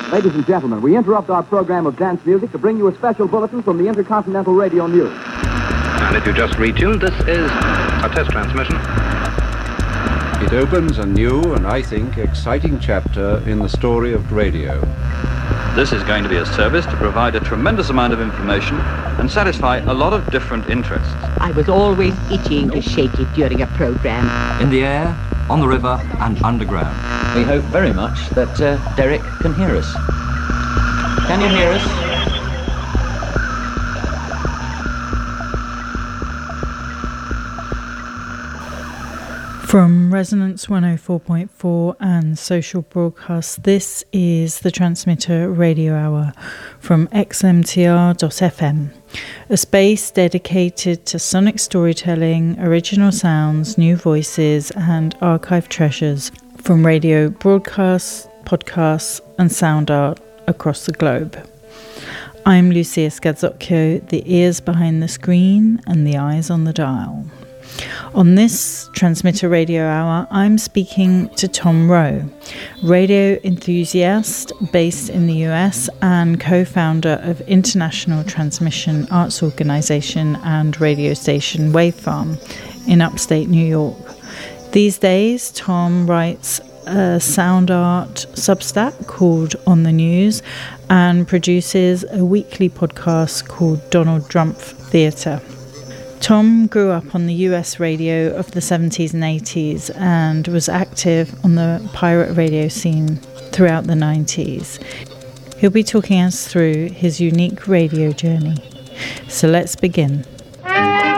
Ladies and gentlemen, we interrupt our program of dance music to bring you a special bulletin from the Intercontinental Radio News. And if you just retuned, this is a test transmission. It opens a new and, I think, exciting chapter in the story of radio. This is going to be a service to provide a tremendous amount of information and satisfy a lot of different interests. I was always itching to shake it during a program. In the air, on the river, and underground. We hope very much that Derek can hear us. Can you hear us? From Resonance 104.4 and Social Broadcast, this is the Transmitter Radio Hour from xmtr.fm, a space dedicated to sonic storytelling, original sounds, new voices and archive treasures from radio broadcasts, podcasts and sound art across the globe. I'm Lucia Scazzocchio, the ears behind the screen and the eyes on the dial. On this Transmitter Radio Hour, I'm speaking to Tom Rowe, radio enthusiast based in the US and co-founder of international transmission arts organisation and radio station Wavefarm in upstate New York. These days, Tom writes a sound art Substack called On the News and produces a weekly podcast called Donald Trump Theatre. Tom grew up on the US radio of the 70s and 80s and was active on the pirate radio scene throughout the 90s. He'll be talking us through his unique radio journey. So let's begin.